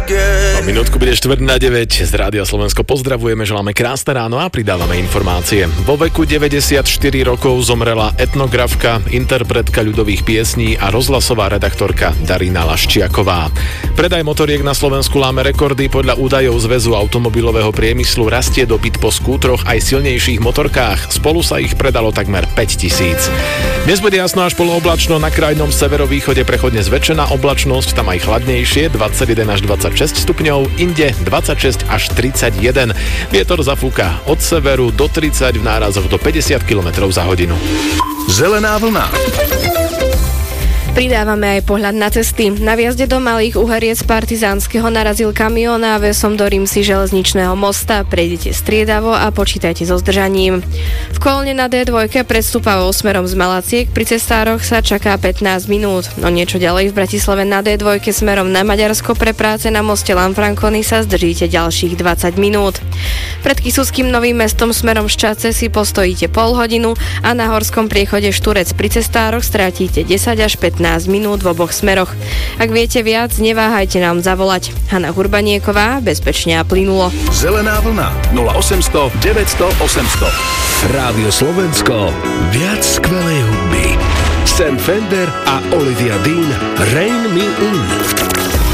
Minútku bude 8:45 z Rádia Slovensko. Pozdravujeme, želáme krásne ráno a pridávame informácie. Vo veku 94 rokov zomrela etnografka, interpretka ľudových piesní a rozhlasová redaktorka Darina Laščiaková. Predaj motoriek na Slovensku láme rekordy. Podľa údajov Zväzu automobilového priemyslu rastie dopyt po skútroch aj silnejších motorkách. Spolu sa ich predalo takmer 5000. Dnes bude jasno až polooblačno, na krajnom severovýchode prechodne zväčšená oblačnosť, tam aj chladnejšie, 21 až 26 stupňov, inde 26 až 31. Vietor zafúka od severu do 30, v nárazoch do 50 km za hodinu. Zelená vlna. Pridávame aj pohľad na cesty. Na vjazde do Malých Uhariec Partizánskeho narazil kamión a vesom do Rímsy železničného mosta. Prejdite striedavo a počítajte so zdržaním. V kolóne na D2 predstúpavou smerom z Malaciek pri cestároch sa čaká 15 minút. No niečo ďalej v Bratislave na D2 smerom na Maďarsko pre práce na moste Lanfranconi sa zdržíte ďalších 20 minút. Pred Kysuckým Novým Mestom smerom Ščace si postojíte pol hodinu a na horskom priechode Šturec pri cestároch strátíte 10 až 15 minút v oboch smeroch. Ak viete viac, neváhajte nám zavolať. Hanna Hurbanieková, bezpečne a plynulo. Zelená vlna 0800 900 800. Rádio Slovensko, viac skvelej hudby. Sam Fender a Olivia Dean, Rain Me In.